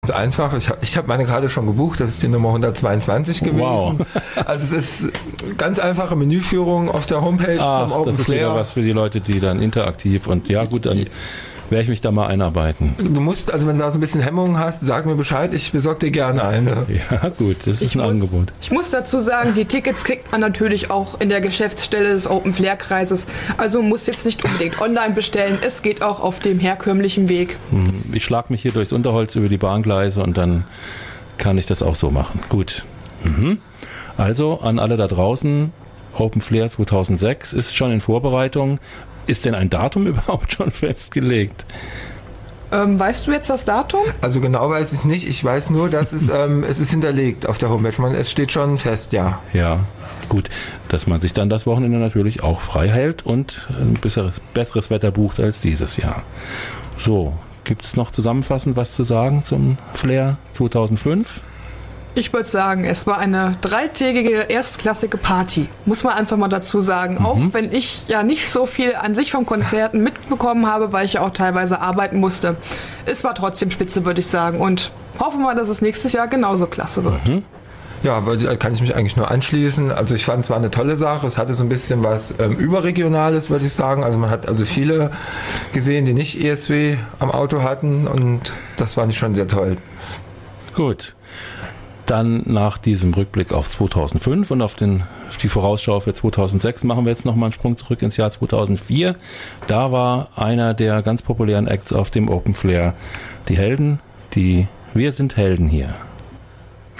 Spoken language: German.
Ganz einfach, ich hab meine Karte schon gebucht, das ist die Nummer 122 gewesen. Wow. Also es ist ganz einfache Menüführung auf der Homepage vom Open das ist wieder Flair. was für die Leute, die dann interaktiv und ja gut, dann werde ich mich da mal einarbeiten. Du musst, also wenn du da so ein bisschen Hemmungen hast, sag mir Bescheid, ich besorge dir gerne eine. Ja gut, das ist ein Angebot. Ich muss dazu sagen, die Tickets kriegt man natürlich auch in der Geschäftsstelle des Open Flair Kreises. Also muss jetzt nicht unbedingt online bestellen, es geht auch auf dem herkömmlichen Weg. Ich schlage mich hier durchs Unterholz über die Bahngleise und dann kann ich das auch so machen. Gut. Also an alle da draußen, Open Flair 2006 ist schon in Vorbereitung. Ist denn ein Datum überhaupt schon festgelegt? Weißt du jetzt das Datum? Also genau weiß ich es nicht, ich weiß nur, dass es ist hinterlegt auf der Homepage. Es steht schon fest, ja. Ja, gut, dass man sich dann das Wochenende natürlich auch frei hält und ein besseres Wetter bucht als dieses Jahr. So, gibt es noch zusammenfassend was zu sagen zum Flair 2005? Ich würde sagen, es war eine 3-tägige erstklassige Party. Muss man einfach mal dazu sagen. Auch wenn ich ja nicht so viel an sich von Konzerten mitbekommen habe, weil ich ja auch teilweise arbeiten musste. Es war trotzdem spitze, würde ich sagen. Und hoffen wir, dass es nächstes Jahr genauso klasse wird. Ja, aber da kann ich mich eigentlich nur anschließen. Also ich fand es war eine tolle Sache. Es hatte so ein bisschen was Überregionales, würde ich sagen. Also man hat also viele gesehen, die nicht ESW am Auto hatten und das fand ich schon sehr toll. Gut. Dann nach diesem Rückblick auf 2005 und auf die Vorausschau für 2006 machen wir jetzt nochmal einen Sprung zurück ins Jahr 2004. Da war einer der ganz populären Acts auf dem Open Flair die Helden, die Wir sind Helden hier.